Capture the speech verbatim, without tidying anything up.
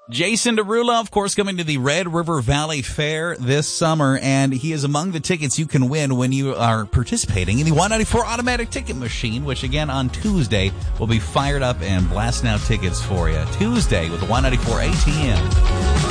Jason Derulo, of course, coming to the Red River Valley Fair this summer, and he is among the tickets you can win when you are participating in the one ninety-four automatic ticket machine, which again on Tuesday will be fired up and blasting out tickets for you. Tuesday with the one ninety-four A T M.